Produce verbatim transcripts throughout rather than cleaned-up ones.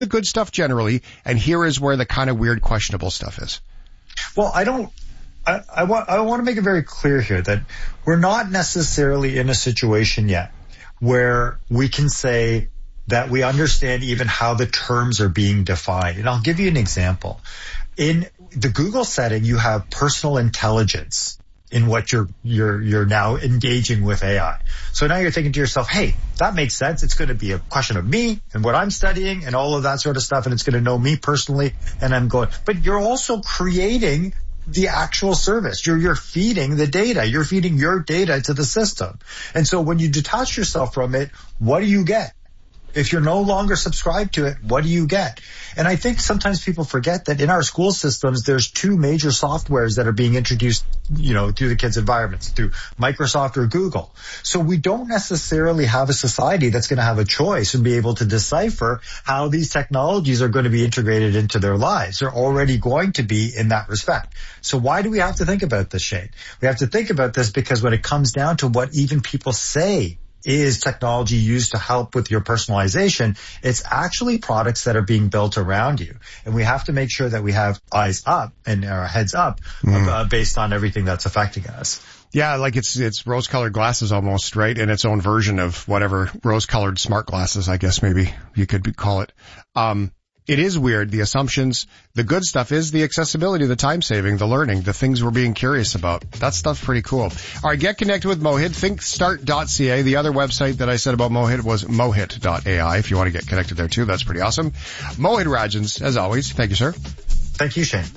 the good stuff generally, and here is where the kind of weird, questionable stuff is. Well, I don't, I, I want, I want to make it very clear here that we're not necessarily in a situation yet where we can say that we understand even how the terms are being defined. And I'll give you an example. In the Google setting, you have personal intelligence in what you're, you're, you're now engaging with A I. So now you're thinking to yourself, hey, that makes sense. It's going to be a question of me and what I'm studying and all of that sort of stuff. And it's going to know me personally. And I'm going, but you're also creating the actual service. You're, you're feeding the data. You're feeding your data to the system. And so when you detach yourself from it, what do you get? If you're no longer subscribed to it, what do you get? And I think sometimes people forget that in our school systems, there's two major softwares that are being introduced, you know, through the kids' environments, through Microsoft or Google. So we don't necessarily have a society that's going to have a choice and be able to decipher how these technologies are going to be integrated into their lives. They're already going to be in that respect. So why do we have to think about this, Shane? We have to think about this because when it comes down to what even people say is technology used to help with your personalization, it's actually products that are being built around you. And we have to make sure that we have eyes up and our heads up mm. uh, based on everything that's affecting us. Yeah, like it's it's rose-colored glasses almost, right? And its own version of whatever rose-colored smart glasses, I guess maybe you could call it. Um It is weird, the assumptions. The good stuff is the accessibility, the time saving, the learning, the things we're being curious about. That stuff's pretty cool. All right, get connected with Mohit, think start dot c a. The other website that I said about Mohit was mohit dot a i. If you want to get connected there too, that's pretty awesome. Mohit Rajans, as always. Thank you, sir. Thank you, Shane.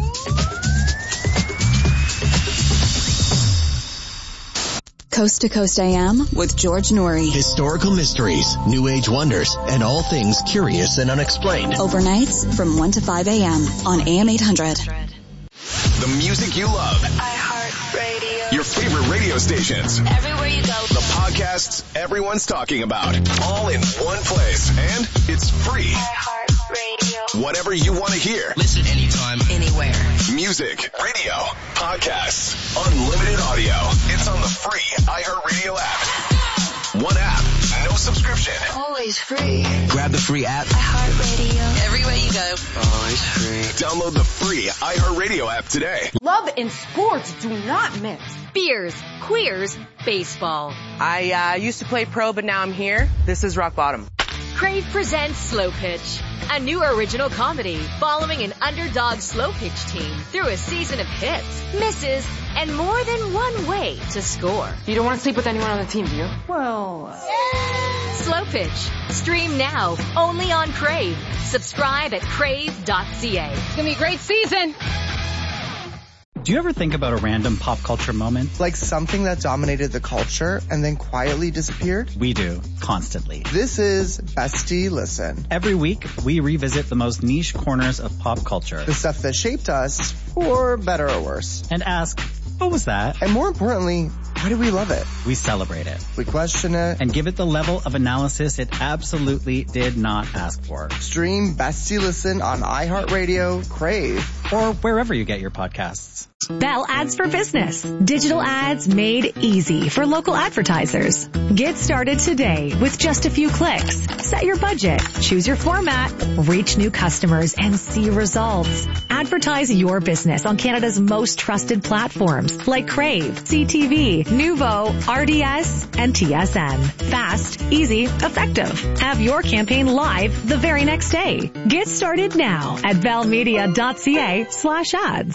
Coast to Coast A M with George Noory. Historical mysteries, new age wonders, and all things curious and unexplained. Overnights from one to five A M on A M eight hundred. The music you love. iHeartRadio. Your favorite radio stations. Everywhere you go. The podcasts everyone's talking about. All in one place. And it's free. iHeartRadio. Whatever you want to hear. Listen anytime, anywhere. Music, radio, podcasts, unlimited audio. It's on the free iHeartRadio app. One app, no subscription. Always free. grab the free app. iHeartRadio. Everywhere you go. Always free. Download the free iHeartRadio app today. Love and sports do not mix. Beers, queers, baseball. I uh, used to play pro, but now I'm here. This is rock bottom. Crave presents Slow Pitch, a new original comedy following an underdog slow pitch team through a season of hits, misses, and more than one way to score. You don't want to sleep with anyone on the team, do you? Well... Yeah. Slow Pitch. Stream now, only on Crave. Subscribe at crave dot c a. It's going to be a great season. Do you ever think about a random pop culture moment? Like something that dominated the culture and then quietly disappeared? We do, constantly. This is Bestie Listen. Every week, we revisit the most niche corners of pop culture. The stuff that shaped us, for better or worse. And ask, what was that? And more importantly, why do we love it? We celebrate it. We question it. And give it the level of analysis it absolutely did not ask for. Stream Bestie Listen on iHeartRadio, Crave, or wherever you get your podcasts. Bell Ads for Business. Digital ads made easy for local advertisers. Get started today with just a few clicks. Set your budget, choose your format, reach new customers, and see results. Advertise your business on Canada's most trusted platforms like Crave, C T V, Nuvo, R D S, and T S N. Fast, easy, effective. Have your campaign live the very next day. Get started now at bellmedia dot c a slash ads.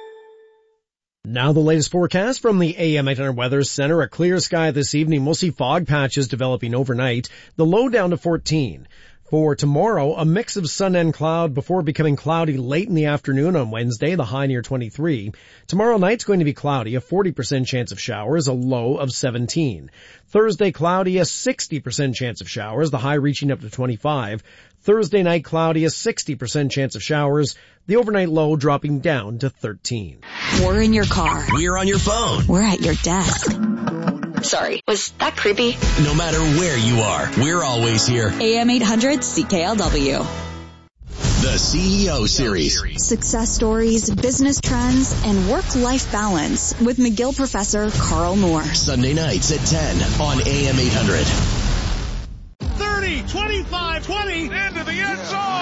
Now the latest forecast from the A M eight hundred Weather Center. A clear sky this evening. We'll see fog patches developing overnight. The low down to fourteen. For tomorrow, a mix of sun and cloud before becoming cloudy late in the afternoon on Wednesday, the high near twenty-three. Tomorrow night's going to be cloudy, a forty percent chance of showers, a low of seventeen. Thursday cloudy, a sixty percent chance of showers, the high reaching up to twenty-five. Thursday night cloudy, a sixty percent chance of showers, the overnight low dropping down to thirteen. We're in your car. We're on your phone. We're at your desk. Sorry, was that creepy? No matter where you are, we're always here. A M eight hundred C K L W. The C E O Series. Success stories, business trends, and work-life balance with McGill professor Carl Moore. Sunday nights at ten on A M eight hundred. thirty, twenty-five, twenty, into the the end zone.